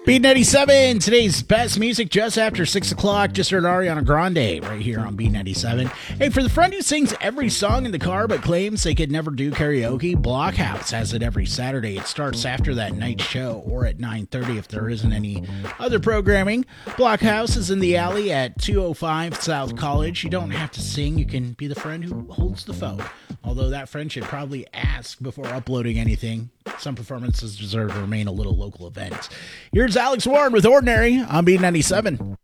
Beat 97, today's best music just after 6 o'clock. Just heard Ariana Grande right here on Beat 97. Hey, for the friend who sings every song in the car but claims they could never do karaoke, Blockhouse has it every Saturday. It starts after that night show or at 9:30 if there isn't any other programming. Blockhouse is in the alley at 205 South College. You don't have to sing. You can be the friend who holds the phone. Although that friend should probably ask before uploading anything. Some performances deserve to remain a little local event. Here's Alex Warren with Ordinary on B97.